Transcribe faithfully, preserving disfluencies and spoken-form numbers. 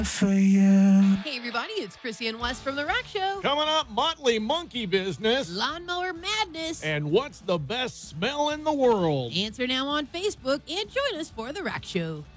For you. Hey, everybody, it's Chrissy and Wes from The Rack Show. Coming up, Motley Monkey Business. Lawnmower Madness. And what's the best smell in the world? Answer now on Facebook and join us for The Rack Show.